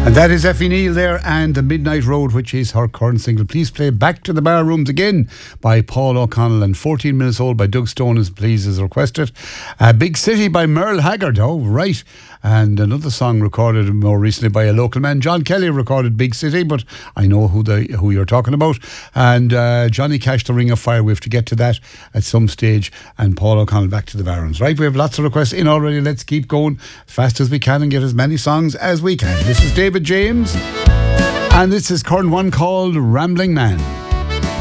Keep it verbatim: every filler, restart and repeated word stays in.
And that is Effie Neal there and The Midnight Road, which is her current single. Please play Back to the Bar Rooms Again by Paul O'Connell, and fourteen Minutes Old by Doug Stone is please as requested. Uh, Big City by Merle Haggard, oh right. And another song recorded more recently by a local man. John Kelly recorded Big City, but I know who the who you're talking about. And uh, Johnny Cash, The Ring of Fire. We have to get to that at some stage. And Paul O'Connell, Back to the Barons. Right, we have lots of requests in already. Let's keep going as fast as we can and get as many songs as we can. This is David James, and this is current one called Rambling Man.